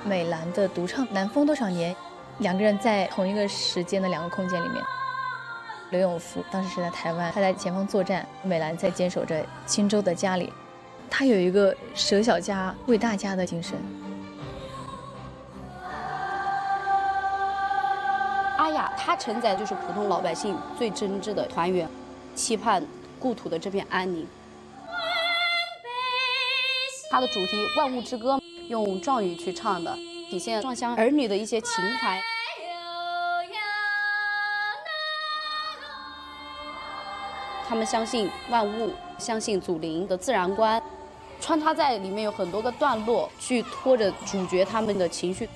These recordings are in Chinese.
美兰的独唱《南风多少年》，两个人在同一个时间的两个空间里面。刘永福当时是在台湾，他在前方作战，美兰在坚守着青州的家里。他有一个舍小家为大家的精神。 阿雅，她承载就是普通老百姓最真挚的团圆，期盼故土的这片安宁。她的主题《万物之歌》用壮语去唱的，体现壮乡儿女的一些情怀。他们相信万物，相信祖灵的自然观，穿插在里面有很多个段落，去拖着主角他们的情绪。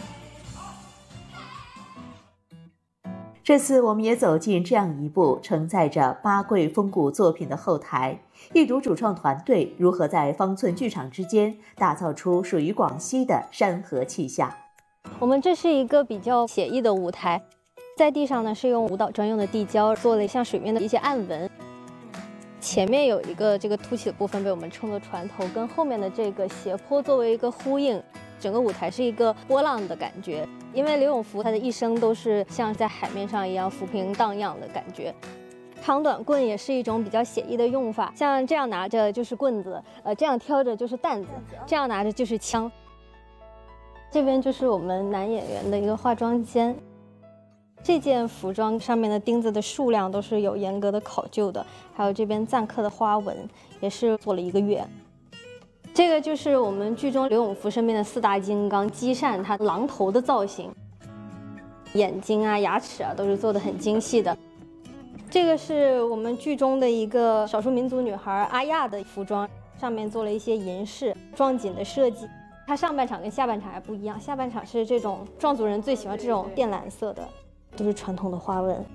这次我们也走进这样一部承载着八桂风骨作品的后台，一睹主创团队如何在方寸剧场之间打造出属于广西的山河气象。 我们这是一个比较写意的舞台，在地上呢是用舞蹈专用的地胶做了像水面的一些暗纹。前面有一个这个凸起的部分被我们称作船头，跟后面的这个斜坡作为一个呼应，整个舞台是一个波浪的感觉。因为刘永福他的一生都是像在海面上一样浮萍荡漾的感觉。长短棍也是一种比较写意的用法，像这样拿着就是棍子，这样挑着就是担子，这样拿着就是枪。这边就是我们男演员的一个化妆间。这件服装上面的钉子的数量都是有严格的考究的，还有这边赞刻的花纹也是做了1个月。这个就是我们剧中刘永福身边的4大金刚积善，他狼头的造型，眼睛啊、牙齿啊都是做的很精细的。这个是我们剧中的一个少数民族女孩阿亚的服装，上面做了一些银饰装锦的设计。它上半场跟下半场还不一样，下半场是这种壮族人最喜欢这种靛蓝色的。都是传统的花纹。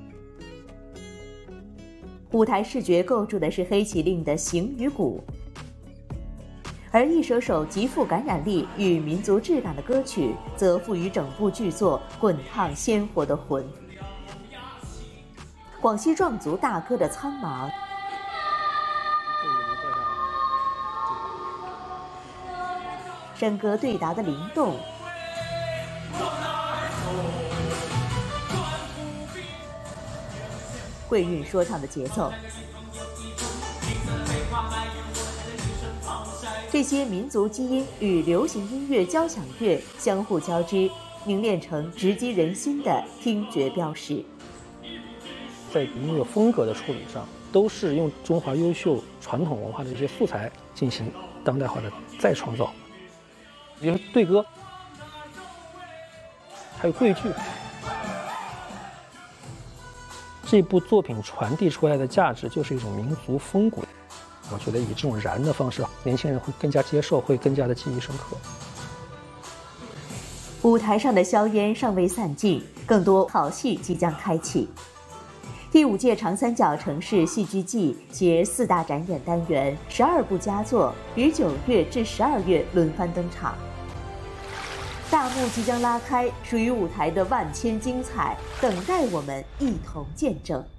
舞台视觉构筑的是黑麒麟的形与骨，而一首首极富感染力与民族质感的歌曲，则赋予整部剧作滚烫鲜活的魂。广西壮族大歌的苍茫，笙歌对答的灵动，桂韵说唱的节奏，这些民族基因与流行音乐交响乐相互交织，凝练成直击人心的听觉标识。 在音乐风格的处理上，都是用中华优秀传统文化的一些素材进行当代化的再创造，比如对歌，还有对句。这部作品传递出来的价值就是一种民族风骨，我觉得以这种燃的方式，年轻人会更加接受，会更加的记忆深刻。 舞台上的硝烟尚未散尽，更多好戏即将开启。第5届长三角城市戏剧季携4大展演单元、12部佳作于9月至12月轮番登场。大幕即将拉开，属于舞台的万千精彩，等待我们一同见证。